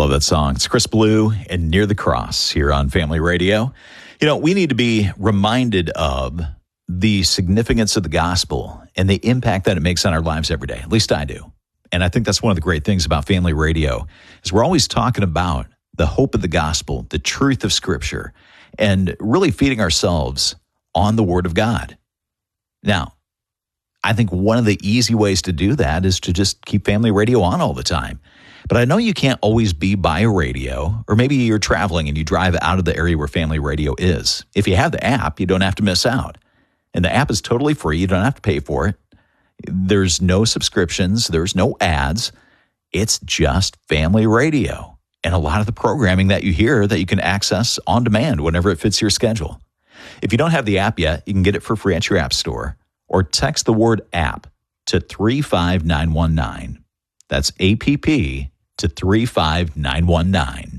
love that song. It's Chris Blue and Near the Cross here on Family Radio. You know, we need to be reminded of the significance of the gospel and the impact that it makes on our lives every day. At least I do. And I think that's one of the great things about Family Radio is we're always talking about the hope of the gospel, the truth of Scripture, and really feeding ourselves on the Word of God. Now, I think one of the easy ways to do that is to just keep Family Radio on all the time. But I know you can't always be by a radio, or maybe you're traveling and you drive out of the area where Family Radio is. If you have the app, you don't have to miss out. And the app is totally free. You don't have to pay for it. There's no subscriptions. There's no ads. It's just Family Radio. And a lot of the programming that you hear that you can access on demand whenever it fits your schedule. If you don't have the app yet, you can get it for free at your app store or text the word app to 35919. That's APP to 35919.